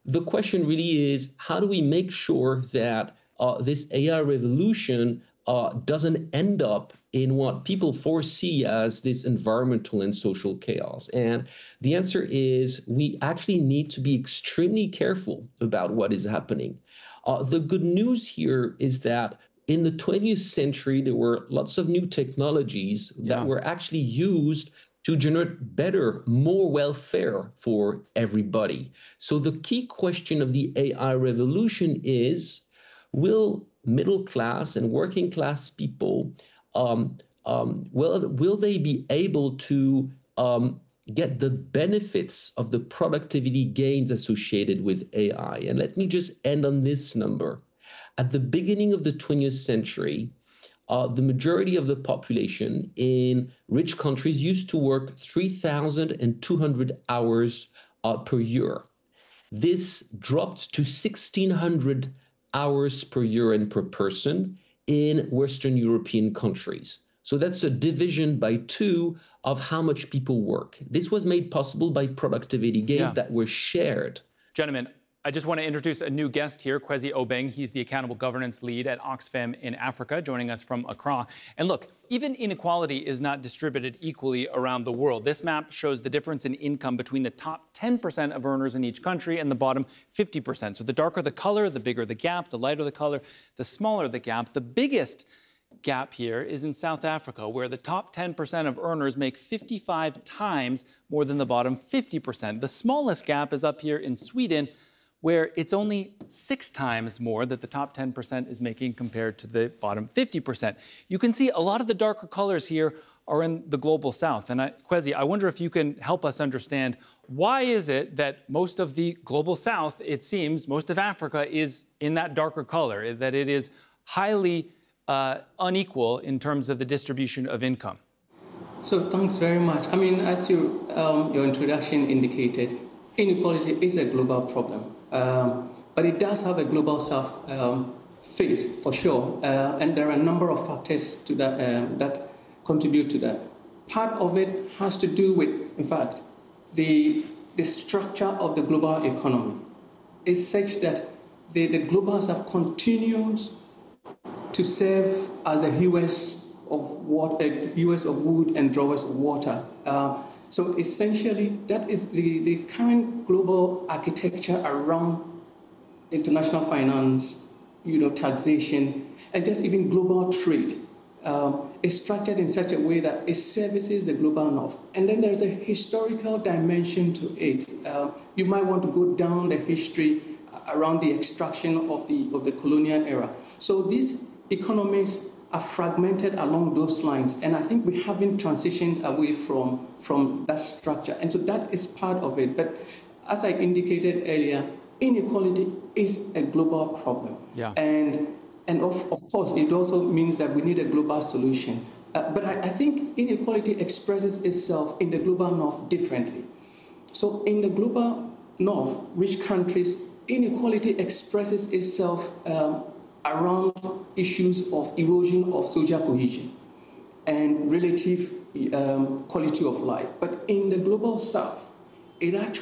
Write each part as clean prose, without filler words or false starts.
the question really is, how do we make sure that this AI revolution doesn't end up in what people foresee as this environmental and social chaos? And the answer is we actually need to be extremely careful about what is happening. The good news here is that in the 20th century, there were lots of new technologies that were actually used to generate better, more welfare for everybody. So the key question of the AI revolution is, will middle class and working class people, will they be able to get the benefits of the productivity gains associated with AI? And let me just end on this number. At the beginning of the 20th century, the majority of the population in rich countries used to work 3,200 hours per year. This dropped to 1,600 hours per year and per person in Western European countries. So that's a division by 2 of how much people work. This was made possible by productivity gains that were shared. Gentlemen, I just want to introduce a new guest here, Kwesi Obeng. He's the Accountable Governance Lead at Oxfam in Africa, joining us from Accra. And look, even inequality is not distributed equally around the world. This map shows the difference in income between the top 10% of earners in each country and the bottom 50%. So the darker the color, the bigger the gap, the lighter the color, the smaller the gap. The biggest gap here is in South Africa, where the top 10% of earners make 55 times more than the bottom 50%. The smallest gap is up here in Sweden, where it's only 6 times more that the top 10% is making compared to the bottom 50%. You can see a lot of the darker colors here are in the global south. And Kwesi, I wonder if you can help us understand, why is it that most of the global south, it seems, most of Africa is in that darker color, that it is highly unequal in terms of the distribution of income? So thanks very much. I mean, as your introduction indicated, inequality is a global problem. But it does have a global south face, for sure. And there are a number of factors to that, that contribute to that. Part of it has to do with, in fact, the structure of the global economy is such that the global south continues to serve as a US of wood and drawers of water. So essentially, that is the current global architecture around international finance, taxation, and just even global trade is structured in such a way that it services the global north. And then there's a historical dimension to it. You might want to go down the history around the extraction of the colonial era. So these economies are fragmented along those lines, and I think we haven't transitioned away from that structure, and so that is part of it. But as I indicated earlier, inequality is a global problem, and of course it also means that we need a global solution. But I think inequality expresses itself in the global north differently. So in the global north, rich countries, inequality expresses itself around issues of erosion of social cohesion and relative quality of life. But in the global south, it's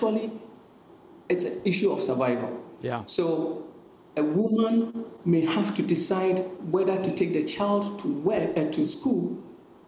an issue of survival. So a woman may have to decide whether to take the child to work, to school,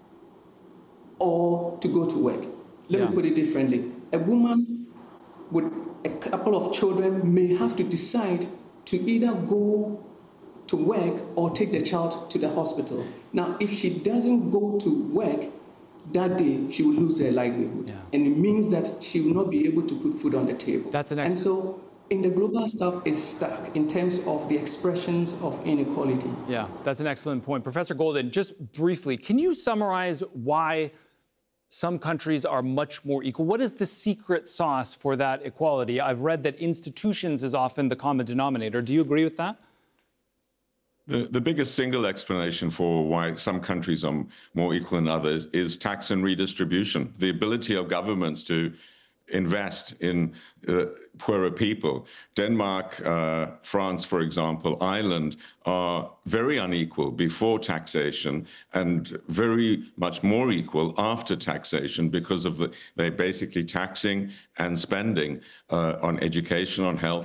or to go to work. Let me put it differently. A woman with a couple of children may have to decide to either go to work or take the child to the hospital. Now, if she doesn't go to work that day, she will lose her livelihood. And it means that she will not be able to put food on the table. And so in the global south is stuck in terms of the expressions of inequality. Yeah, that's an excellent point. Professor Golden, just briefly, can you summarize why some countries are much more equal? What is the secret sauce for that equality? I've read that institutions is often the common denominator. Do you agree with that? The biggest single explanation for why some countries are more equal than others is tax and redistribution. The ability of governments to invest in poorer people. Denmark, France, for example, Ireland are very unequal before taxation and very much more equal after taxation because of they're basically taxing and spending on education, on health,